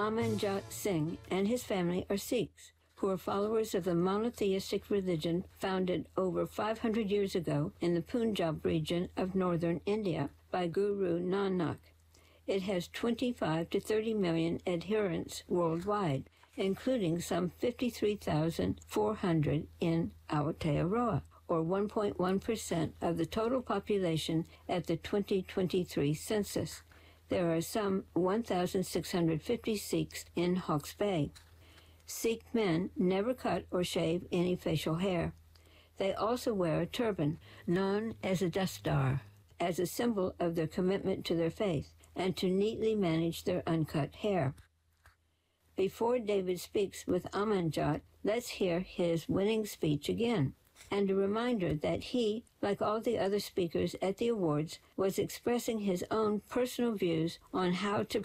Amanjot Singh and his family are Sikhs, who are followers of the monotheistic religion founded over 500 years ago in the Punjab region of northern India by Guru Nanak. It has 25 to 30 million adherents worldwide, including some 53,400 in Aotearoa, or 1.1% of the total population at the 2023 census. There are some 1,650 Sikhs in Hawke's Bay. Sikh men never cut or shave any facial hair. They also wear a turban, known as a dastar, as a symbol of their commitment to their faith and to neatly manage their uncut hair. Before David speaks with Amanjot, let's hear his winning speech again, and a reminder that he, like all the other speakers at the awards, was expressing his own personal views on how to